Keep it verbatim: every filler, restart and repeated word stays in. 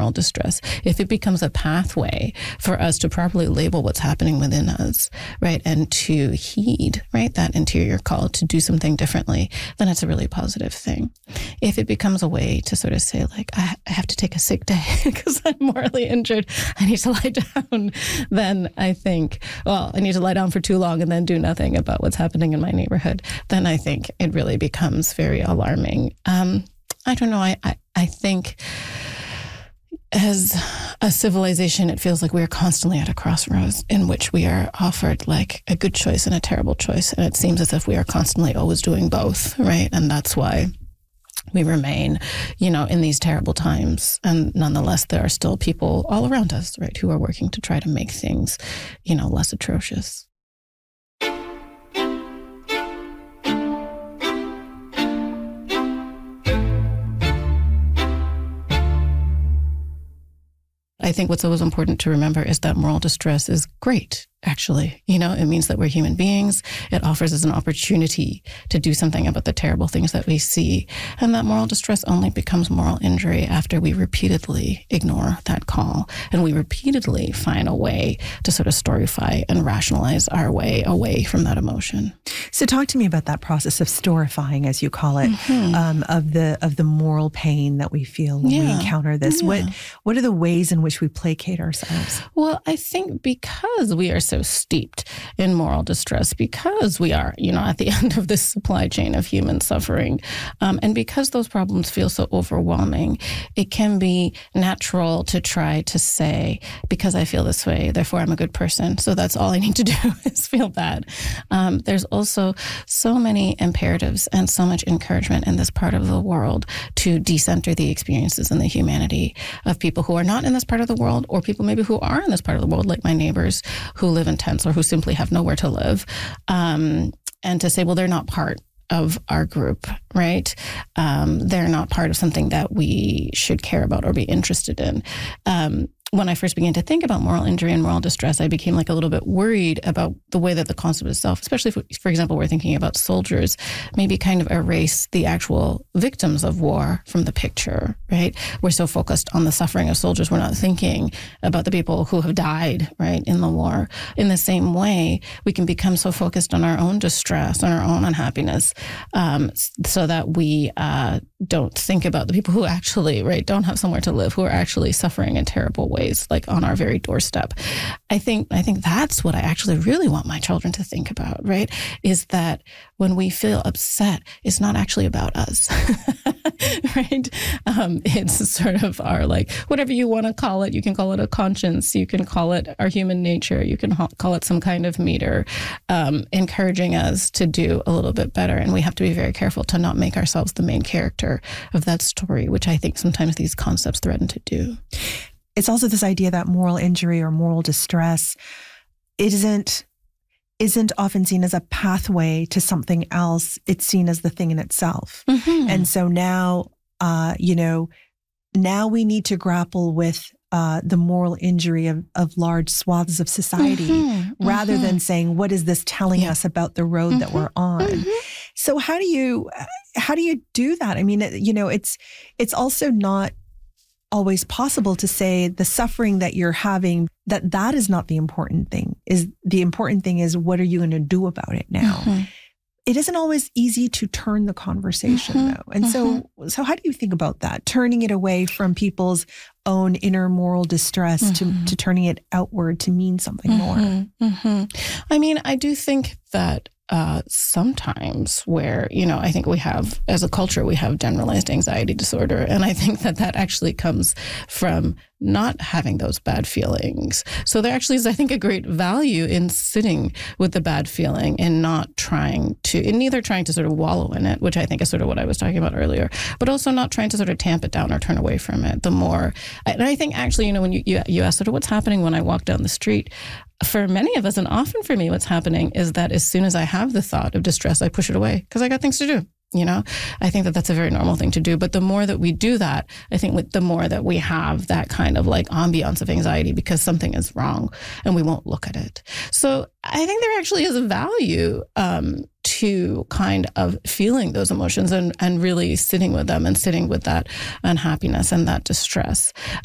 moral distress, if it becomes a pathway for us to properly label what's happening within us, right, and to heed, right, that interior call to do something differently, then it's a really positive thing. If it becomes a way to sort of say, like, I, I have to take a sick day because I'm morally injured, I need to lie down, then I think, well, I need to lie down for too long and then do nothing about what's happening in my neighborhood, then I think it really becomes very alarming. Um, I don't know. I, I, I think as a civilization, it feels like we are constantly at a crossroads in which we are offered like a good choice and a terrible choice. And it seems as if we are constantly always doing both, right? And that's why we remain, you know, in these terrible times. And nonetheless, there are still people all around us, right, who are working to try to make things, you know, less atrocious. I think what's always important to remember is that moral distress is great, actually. You know, it means that we're human beings. It offers us an opportunity to do something about the terrible things that we see. And that moral distress only becomes moral injury after we repeatedly ignore that call. And we repeatedly find a way to sort of storify and rationalize our way away from that emotion. So talk to me about that process of storifying, as you call it, mm-hmm. um, of the of the moral pain that we feel when yeah. we encounter this. Yeah. What what are the ways in which we placate ourselves? Well, I think because we are so steeped in moral distress, because we are, you know, at the end of this supply chain of human suffering, um, and because those problems feel so overwhelming, it can be natural to try to say, because I feel this way, therefore I'm a good person. So that's all I need to do is feel bad. Um, there's also so many imperatives and so much encouragement in this part of the world to decenter the experiences and the humanity of people who are not in this part of the world, or people maybe who are in this part of the world, like my neighbors who live in tents or who simply have nowhere to live, um, and to say, well, they're not part of our group, right? Um, they're not part of something that we should care about or be interested in. Um, when I first began to think about moral injury and moral distress, I became like a little bit worried about the way that the concept itself, especially if, for example, we're thinking about soldiers, maybe kind of erase the actual victims of war from the picture, right? We're so focused on the suffering of soldiers, we're not thinking about the people who have died, right, in the war. In the same way, we can become so focused on our own distress, on our own unhappiness, um, so that we uh, don't think about the people who actually, right, don't have somewhere to live, who are actually suffering in terrible ways. Ways, like on our very doorstep. I think I think that's what I actually really want my children to think about, right? Is that when we feel upset, it's not actually about us, right? Um, it's sort of our, like, whatever you want to call it. You can call it a conscience. You can call it our human nature. You can ha- call it some kind of meter, um, encouraging us to do a little bit better. And we have to be very careful to not make ourselves the main character of that story, which I think sometimes these concepts threaten to do. It's also this idea that moral injury or moral distress isn't isn't often seen as a pathway to something else. It's seen as the thing in itself. Mm-hmm. And so now, uh, you know, now we need to grapple with uh, the moral injury of, of large swaths of society, mm-hmm. rather mm-hmm. than saying, what is this telling yeah. us about the road mm-hmm. that we're on? Mm-hmm. So how do you how do you do that? I mean, you know, it's it's also not always possible to say the suffering that you're having, that that is not the important thing. Is the important thing is, what are you going to do about it now? Mm-hmm. It isn't always easy to turn the conversation mm-hmm. though. And mm-hmm. so, so how do you think about that? Turning it away from people's own inner moral distress mm-hmm. to, to turning it outward to mean something mm-hmm. more. Mm-hmm. I mean, I do think that Uh, sometimes where, you know, I think we have, as a culture, we have generalized anxiety disorder. And I think that that actually comes from not having those bad feelings. So there actually is, I think, a great value in sitting with the bad feeling and not trying to, in neither trying to sort of wallow in it, which I think is sort of what I was talking about earlier, but also not trying to sort of tamp it down or turn away from it. The more, and I think actually, you know, when you, you, you asked sort of what's happening when I walk down the street, for many of us, and often for me, what's happening is that as soon as I have the thought of distress, I push it away because I got things to do. You know, I think that that's a very normal thing to do. But the more that we do that, I think with the more that we have that kind of like ambiance of anxiety because something is wrong and we won't look at it. So I think there actually is a value um, to kind of feeling those emotions and, and really sitting with them and sitting with that unhappiness and that distress.